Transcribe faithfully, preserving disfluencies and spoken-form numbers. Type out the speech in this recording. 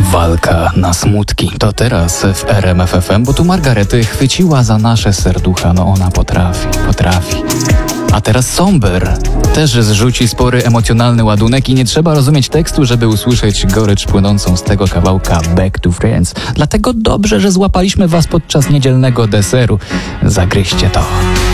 Walka na smutki. To teraz w R M F F M, bo tu Margarety chwyciła za nasze serducha. No ona potrafi, potrafi. A teraz Somber też zrzuci spory emocjonalny ładunek i nie trzeba rozumieć tekstu, żeby usłyszeć gorycz płynącą z tego kawałka Back to Friends. Dlatego dobrze, że złapaliśmy was podczas niedzielnego deseru. Zagryźcie to.